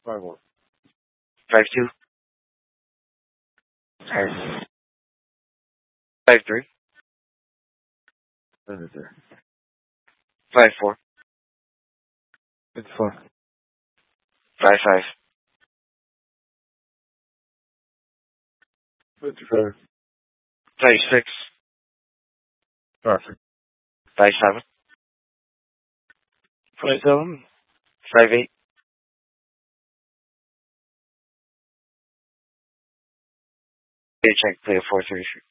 5-1. 5-2. Alright. 5-3. 5-3. 5-4. 5-4. 5-5. 5-5. 5-6. Perfect. 5-7. 5-7. 5-8. Check, play a 4-3.